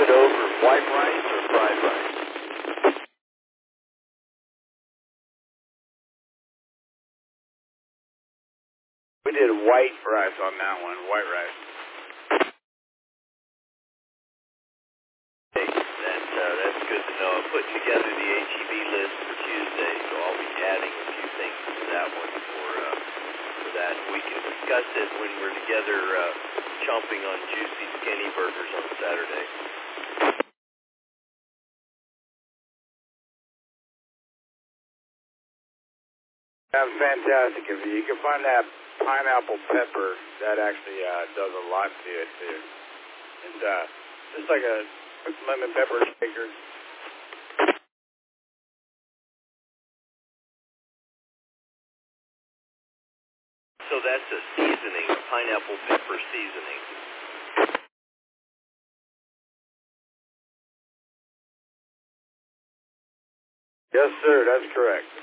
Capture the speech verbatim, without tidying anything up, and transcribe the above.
it over white rice or fried rice? We did white rice on that one, white rice. That, uh, that's good to know. I'm putting together the H E B list for Tuesday, so I'll be adding a few things to that one for, uh, for that. We can discuss it when we're together uh, chomping on juicy skinny burgers on Saturday. That's fantastic. If you can find that pineapple pepper, that actually uh, does a lot to it too. It's uh, just like a lemon pepper shaker. So that's a seasoning, a pineapple pepper seasoning. Yes, sir. That's correct.